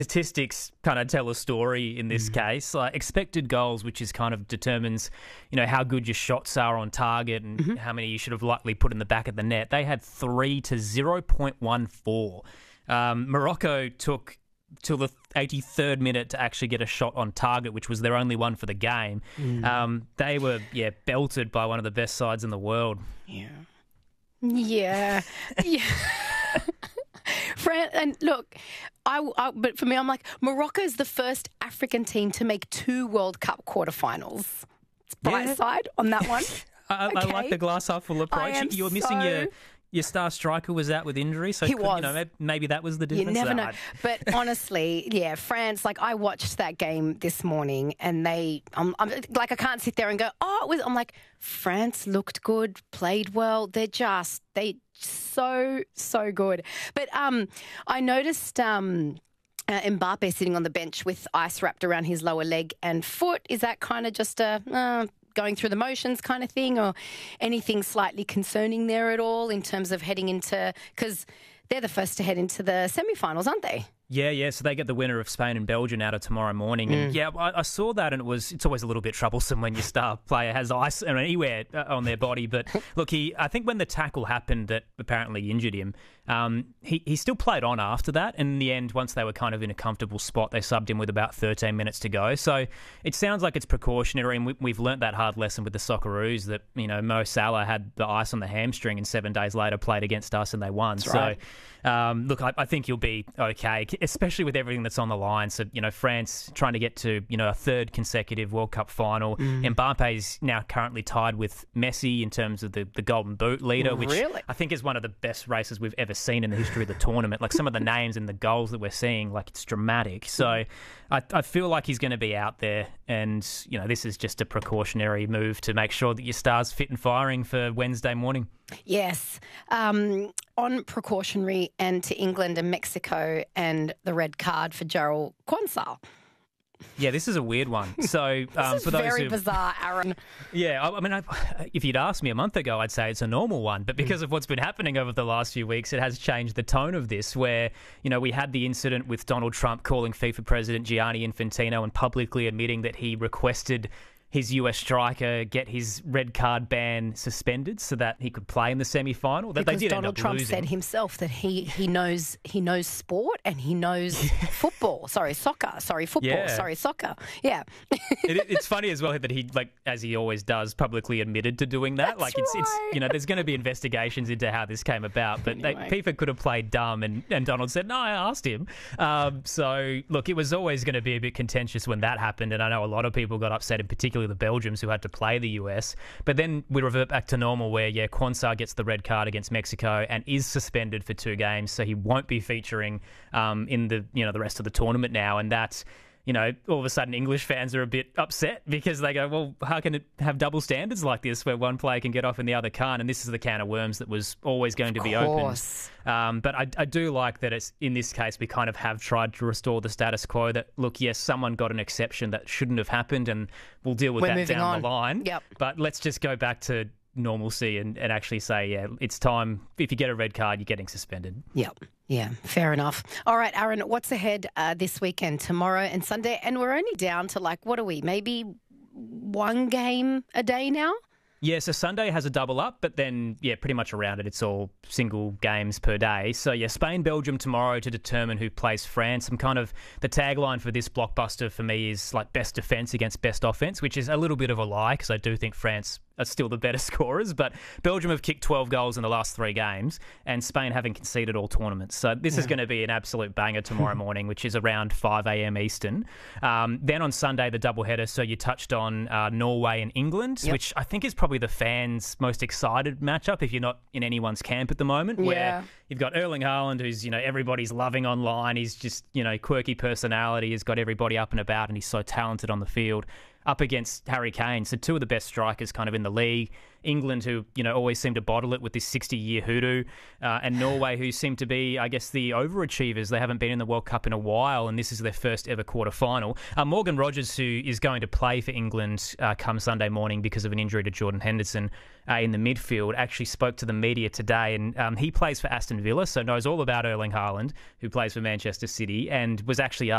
statistics kind of tell a story in this case. Like expected goals, which is kind of determines, how good your shots are on target and how many you should have likely put in the back of the net. They had 3 to 0.14. Morocco took till the 83rd minute to actually get a shot on target, which was their only one for the game. They were, belted by one of the best sides in the world. Yeah. And look, but for me, I'm like, Morocco's the first African team to make 2 World Cup quarterfinals. It's bright side on that one. I like the glass half full approach. You're missing your star striker was out with injury, so he was. Maybe that was the difference. You never know. But honestly, France. Like I watched that game this morning, and I'm like, I can't sit there and go, I'm like, France looked good, played well. They so good. But I noticed Mbappe sitting on the bench with ice wrapped around his lower leg and foot. Is that kind of just a going through the motions kind of thing, or anything slightly concerning there at all in terms of heading into, because they're the first to head into the semi-finals, aren't they? Yeah. So they get the winner of Spain and Belgium out of tomorrow morning. And I saw that, and it's always a little bit troublesome when your star player has ice anywhere on their body. But look, I think when the tackle happened that apparently injured him, he still played on after that. And in the end, once they were kind of in a comfortable spot, they subbed him with about 13 minutes to go. So it sounds like it's precautionary, and we've learnt that hard lesson with the Socceroos that, Mo Salah had the ice on the hamstring and 7 days later played against us and they won. That's right. Look, I think you'll be okay, especially with everything that's on the line. So, France trying to get to, a third consecutive World Cup final. Mbappe is now currently tied with Messi in terms of the Golden Boot leader, which I think is one of the best races we've ever seen in the history of the tournament. Like some of the names and the goals that we're seeing, like it's dramatic. So I feel like he's going to be out there, and, this is just a precautionary move to make sure that your star's fit and firing for Wednesday morning. Yes. On precautionary and to England and Mexico and the red card for Jarrell Quansah. Yeah, this is a weird one. So, this is very bizarre, Aaron. Yeah, I mean, if you'd asked me a month ago, I'd say it's a normal one. But because of what's been happening over the last few weeks, it has changed the tone of this, where, we had the incident with Donald Trump calling FIFA President Gianni Infantino and publicly admitting that he requested his US striker get his red card ban suspended so that he could play in the semi-final. That because they did Donald end up Trump losing. said himself that he knows sport and he knows football. Sorry, soccer. Sorry, football. Yeah. Sorry, soccer. Yeah. It's funny as well that he, as he always does, publicly admitted to doing that. That's it's right. there's going to be investigations into how this came about, but Anyway. FIFA could have played dumb, and Donald said, no, I asked him. So, look, it was always going to be a bit contentious when that happened, and I know a lot of people got upset, and particularly the Belgians who had to play the US. But then we revert back to normal where, Quansah gets the red card against Mexico and is suspended for 2 games, so he won't be featuring in the the rest of the tournament now, and that's all of a sudden English fans are a bit upset because they go, well, how can it have double standards like this where one player can get off and the other can't? And this is the can of worms that was always going to be open. But I do like that it's in this case we kind of have tried to restore the status quo that, look, yes, someone got an exception that shouldn't have happened and we'll deal with that down the line. Yep. But let's just go back to normalcy and actually say, it's time. If you get a red card, you're getting suspended. Yep. Yeah, fair enough. All right, Aaron, what's ahead this weekend, tomorrow and Sunday? And we're only down to what are we, maybe 1 game a day now? Yeah, so Sunday has a double up, but then, pretty much around it, it's all single games per day. So, Spain, Belgium tomorrow to determine who plays France. The tagline for this blockbuster for me is best defence against best offence, which is a little bit of a lie because I do think France are still the better scorers, but Belgium have kicked 12 goals in the last 3 games and Spain haven't conceded all tournaments. So this is going to be an absolute banger tomorrow morning, which is around 5 a.m. Eastern. Then on Sunday, the doubleheader. So you touched on Norway and England, which I think is probably the fans' most excited matchup if you're not in anyone's camp at the moment, where you've got Erling Haaland, who's, everybody's loving online. He's just, quirky personality. He's got everybody up and about and he's so talented on the field. up against Harry Kane. So two of the best strikers kind of in the league. England, who, always seem to bottle it with this 60-year hoodoo, and Norway, who seem to be, I guess, the overachievers. They haven't been in the World Cup in a while, and this is their first ever quarter-final. Morgan Rogers, who is going to play for England come Sunday morning because of an injury to Jordan Henderson in the midfield, actually spoke to the media today, and he plays for Aston Villa, so knows all about Erling Haaland, who plays for Manchester City, and was actually